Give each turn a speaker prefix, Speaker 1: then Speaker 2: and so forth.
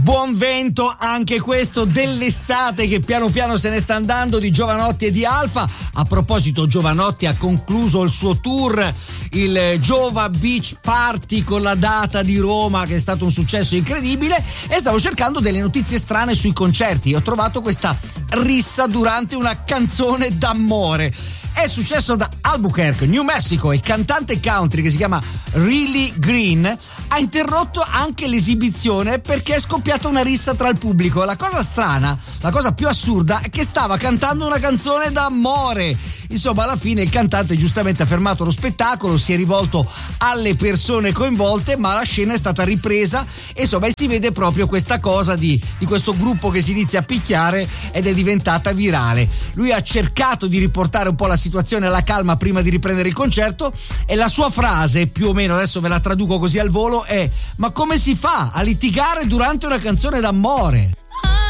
Speaker 1: Buon vento anche questo dell'estate che piano piano se ne sta andando, di Jovanotti e di Alfa. A proposito, Jovanotti ha concluso il suo tour, il Jova Beach Party, con la data di Roma, che è stato un successo incredibile, e stavo cercando delle notizie strane sui concerti. Ho trovato questa rissa durante una canzone d'amore. È successo da Albuquerque, New Mexico. Il cantante country, che si chiama Riley Green, ha interrotto anche l'esibizione perché è scoppiata una rissa tra il pubblico. La cosa strana, la cosa più assurda, è che stava cantando una canzone d'amore. Insomma, alla fine il cantante giustamente ha fermato lo spettacolo, si è rivolto alle persone coinvolte, ma la scena è stata ripresa e insomma si vede proprio questa cosa di questo gruppo che si inizia a picchiare ed è diventata virale. Lui ha cercato di riportare un po' la situazione alla calma prima di riprendere il concerto, e la sua frase, più o meno, adesso ve la traduco così al volo, è: ma come si fa a litigare durante una canzone d'amore?